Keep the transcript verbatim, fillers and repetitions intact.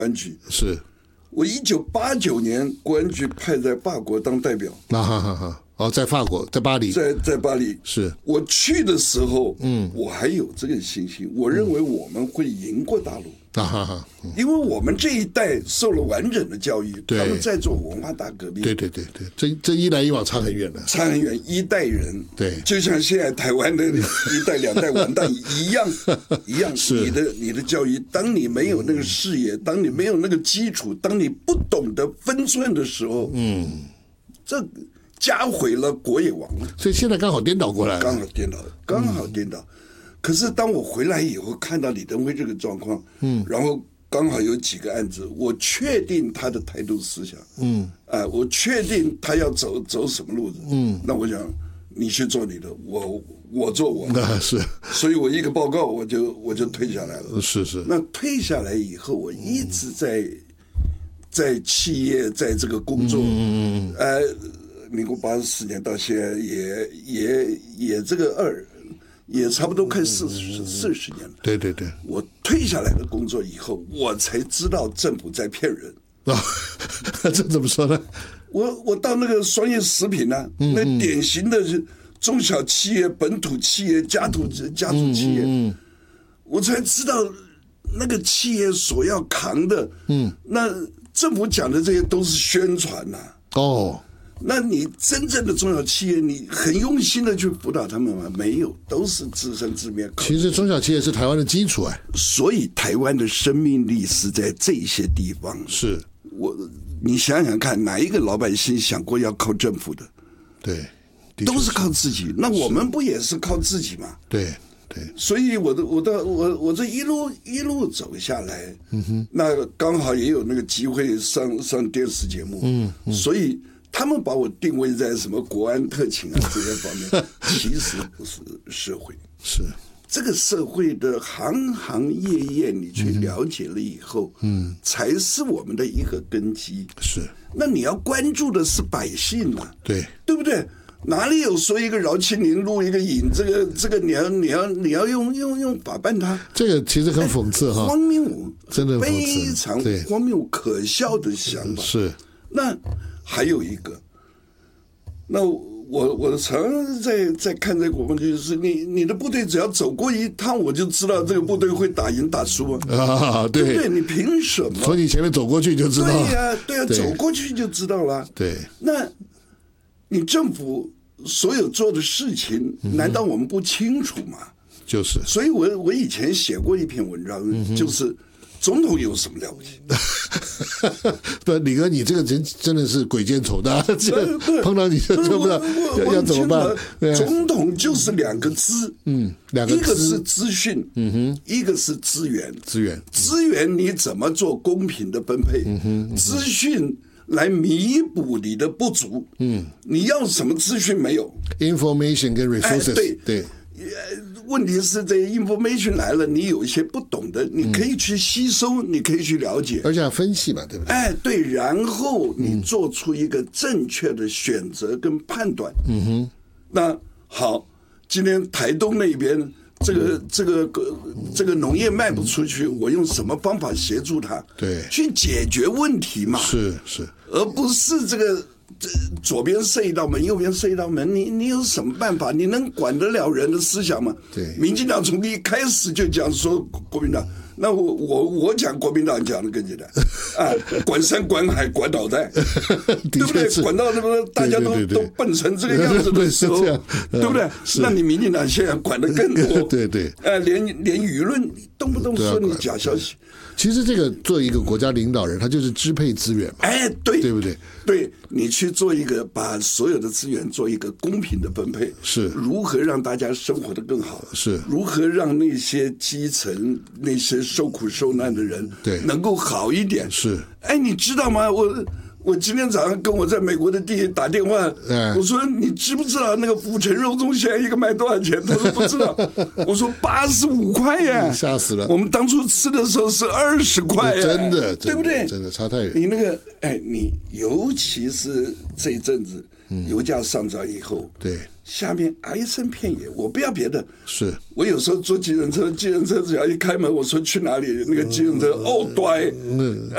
安局。 是我一九八九年国安局派在法国当代表。 啊哈哈哈。哦，在法国，在巴黎， 在在巴黎， 是我去的时候，嗯，我还有这个信心，我认为我们会赢过大陆， 啊哈哈，嗯、 因为我们这一代受了完整的教育， 他们在做文化大革命， 对对对对，这这一来一往差很远的， 差很远，一代人， 对， 就像现在台湾的一代两代完蛋一样，一样， 是你的你的教育，当你没有那个视野，当你没有那个基础，当你不懂得分寸的时候，嗯，这。家毁了，国也亡了， 所以现在刚好颠倒过来了， 刚好颠倒，刚好颠倒。嗯、可是当我回来以后，看到李登辉这个状况，嗯，然后刚好有几个案子，我确定他的台独思想，嗯，啊、呃，我确定他要走走什么路子，嗯，那我想你去做你的，我我做我的， 那是， 所以我一个报告我就我就退下来了， 是是。 那退下来以后，我一直在在企业在这个工作，嗯嗯呃。民国八十四年到现在也也也这个二，也差不多快四十四十年了。 对对对， 我退下来的工作以后，我才知道政府在骗人。 啊、哦，这怎么说呢？ 我我到那个商业食品呢、啊，嗯嗯那典型的中小企业、本土企业、家族家族企业，嗯嗯我才知道那个企业所要扛的，嗯，那政府讲的这些都是宣传呐、啊。 哦。 那你真正的中小企业，你很用心的去辅导他们吗？没有，都是自生自灭。 其实中小企业是台湾的基础哎， 所以台湾的生命力是在这些地方。 是我，你想想看，哪一个老百姓想过要靠政府的？ 对， 都是靠自己。那我们不也是靠自己吗？ 对对。 所以我的我的我我这一路一路走下来，嗯哼，那刚好也有那个机会上上电视节目，嗯，嗯所以。他们把我定位在什么国安特勤啊这些方面，其实不是社会， 是这个社会的行行业业，你去了解了以后，嗯，才是我们的一个根基。 是， 那你要关注的是百姓啊， 对， 对不对？哪里有说一个饶庆林录一个影，这个这个你要你要你要用用用法办他， 这个其实很讽刺哈， 荒谬， 真的非常荒谬可笑的想法。 是， 那。还有一个，那我我常常在在看这个国防剧，就是你你的部队只要走过一趟，我就知道这个部队会打赢打输啊， 啊对对不对？你凭什么？ 从你前面走过去就知道。 对呀、啊、对呀、啊，走过去就知道了。 对， 那你政府所有做的事情，难道我们不清楚吗？ 就是。 所以我我以前写过一篇文章，嗯、就是。总统有什么了不起？ 不，李哥，你这个人真的是鬼见愁的，碰到你就就不知道要怎么办。 总统就是两个资，嗯， 两个一个是资讯，嗯哼，一个是资源， 资源， 资源你怎么做公平的分配？嗯哼，资讯来弥补你的不足。嗯，你要什么资讯没有 ？Information 跟 resources，、哎、 对对。 问题是这 information 来了，你有一些不懂的，你可以去吸收，嗯、你可以去了解， 而且要分析嘛，对不对？ 哎，对，然后你做出一个正确的选择跟判断。嗯哼，那好，今天台东那边这个、嗯、这个这个农业卖不出去，我用什么方法协助他？ 对， 去解决问题嘛。 是是， 而不是这个。左边设一道门，右边设一道门，你你有什么办法？你能管得了人的思想吗？ 对， 民进党从一开始就讲说国民党，那我我我讲国民党讲的更简单啊，管山管海管脑袋，对不对？管到那么大家都对对对都笨成这个样子的时候，对不对？那你民进党现在管得更多， 对对， 呃，连连舆论动不动说你假消息。 其实这个做一个国家领导人，他就是支配资源嘛， 哎，对， 对不对？ 对，你去做一个把所有的资源做一个公平的分配， 是如何让大家生活得更好， 是如何让那些基层那些受苦受难的人对能够好一点。 是， 哎，你知道吗？我。我今天早上跟我在美国的弟弟打电话， 嗯、 我说你知不知道那个府城肉粽现在一个卖多少钱？他说不知道。我说八十五块呀， 吓死了！ 我们当初吃的时候是二十块呀， 真的， 对不对？ 真的差太远。 你那个，哎，你尤其是这一阵子，嗯、油价上涨以后， 对。 下面哀声遍野，我不要别的， 是我有时候坐计程车，计程车只要一开门，我说去哪里，那个计程车、嗯、哦对，嗯